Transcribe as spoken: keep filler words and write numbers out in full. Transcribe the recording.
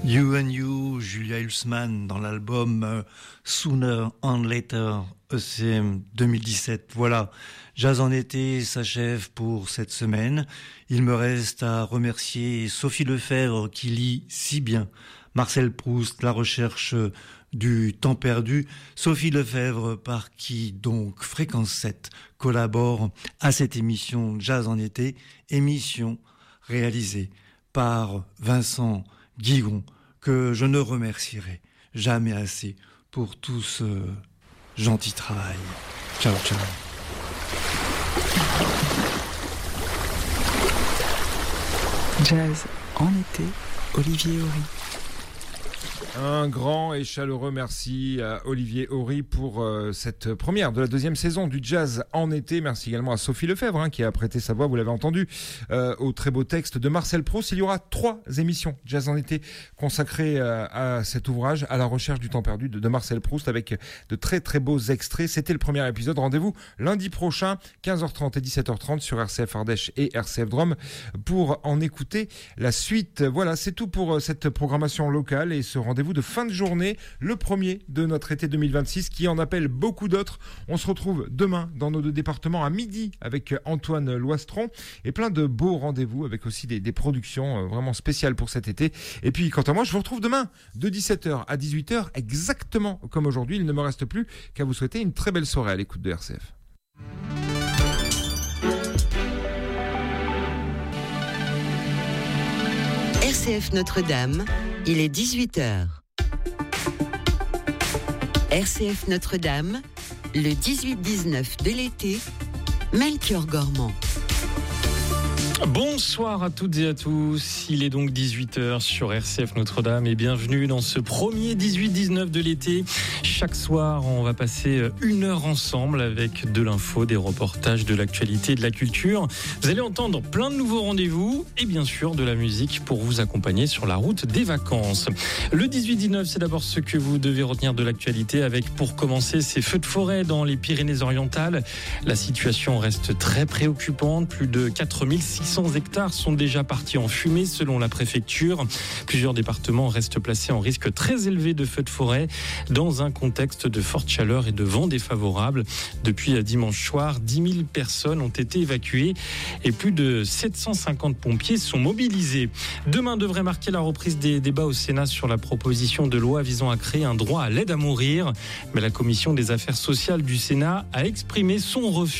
You and You, Julia Hulsmann, dans l'album euh, Sooner and Later, E C M deux mille dix-sept. Voilà, Jazz en été s'achève pour cette semaine. Il me reste à remercier Sophie Lefebvre qui lit si bien Marcel Proust, La recherche du temps perdu. Sophie Lefebvre, par qui donc Fréquence sept collabore à cette émission Jazz en été, émission réalisée par Vincent Guigon, que je ne remercierai jamais assez pour tout ce gentil travail. Ciao, ciao. Jazz en été, Olivier Horry. Un grand et chaleureux merci à Olivier Horry pour euh, cette première de la deuxième saison du Jazz en été. Merci également à Sophie Lefebvre hein, qui a prêté sa voix, vous l'avez entendu, euh, au très beau texte de Marcel Proust. Il y aura trois émissions Jazz en été consacrées euh, à cet ouvrage, à la recherche du temps perdu de, de Marcel Proust, avec de très très beaux extraits. C'était le premier épisode. Rendez-vous lundi prochain, quinze heures trente et dix-sept heures trente sur R C F Ardèche et R C F Drôme pour en écouter la suite. Voilà, c'est tout pour cette programmation locale et ce rendez-vous de fin de journée, le premier de notre été deux mille vingt-six qui en appelle beaucoup d'autres. On se retrouve demain dans nos deux départements à midi avec Antoine Loistron et plein de beaux rendez-vous avec aussi des, des productions vraiment spéciales pour cet été. Et puis quant à moi, je vous retrouve demain de dix-sept heures à dix-huit heures exactement comme aujourd'hui. Il ne me reste plus qu'à vous souhaiter une très belle soirée à l'écoute de R C F. R C F Notre-Dame, il est dix-huit heures. R C F Notre-Dame, le dix-huit dix-neuf de l'été, Melchior Gormand. Bonsoir à toutes et à tous, il est donc dix-huit heures sur R C F Notre-Dame et bienvenue dans ce premier dix-huit dix-neuf de l'été. Chaque soir, on va passer une heure ensemble avec de l'info, des reportages, de l'actualité, de la culture. Vous allez entendre plein de nouveaux rendez-vous et bien sûr de la musique pour vous accompagner sur la route des vacances. Le dix-huit dix-neuf, c'est d'abord ce que vous devez retenir de l'actualité avec, pour commencer, ces feux de forêt dans les Pyrénées-Orientales. La situation reste très préoccupante, plus de quatre mille six cents hectares sont déjà partis en fumée selon la préfecture. Plusieurs départements restent placés en risque très élevé de feux de forêt dans un contexte de forte chaleur et de vent défavorable. Depuis dimanche soir, dix mille personnes ont été évacuées et plus de sept cent cinquante pompiers sont mobilisés. Demain devrait marquer la reprise des débats au Sénat sur la proposition de loi visant à créer un droit à l'aide à mourir. Mais la commission des affaires sociales du Sénat a exprimé son refus